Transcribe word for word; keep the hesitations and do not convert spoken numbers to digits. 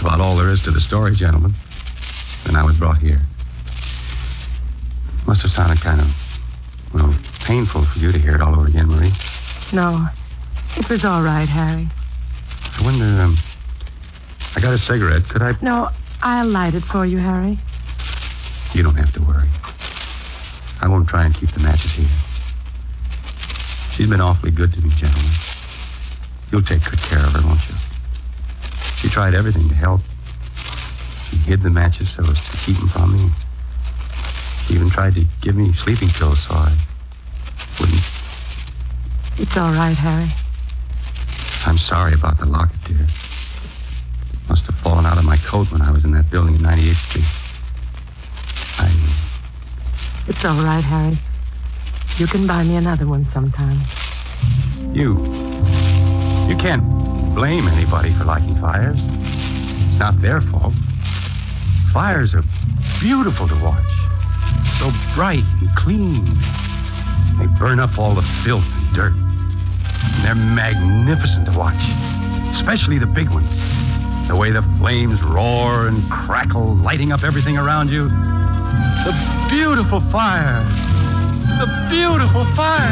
about all there is to the story, gentlemen. Then I was brought here. Must have sounded kind of, well, painful for you to hear it all over again, Marie. No, it was all right, Harry. I wonder, um, I got a cigarette. Could I... No, I'll light it for you, Harry. You don't have to worry. I won't try and keep the matches here. She's been awfully good to me, gentlemen. You'll take good care of her, won't you? She tried everything to help. She hid the matches so as to keep them from me. She even tried to give me sleeping pills so I wouldn't. It's all right, Harry. I'm sorry about the locket, dear. Must have fallen out of my coat when I was in that building in ninety-eighth Street. I... It's all right, Harry. You can buy me another one sometime. You... You can't blame anybody for liking fires. It's not their fault. Fires are beautiful to watch. So bright and clean. They burn up all the filth and dirt. And they're magnificent to watch. Especially the big ones. The way the flames roar and crackle, lighting up everything around you. The beautiful fire. The beautiful fire.